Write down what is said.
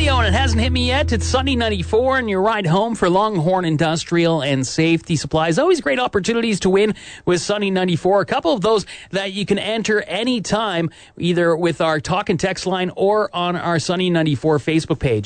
radio and it hasn't hit me yet. It's Sunny 94 and your ride home for Longhorn Industrial and Safety Supplies. Always great opportunities to win with Sunny 94. A couple of those that you can enter anytime, either with our talk and text line or on our Sunny 94 Facebook page.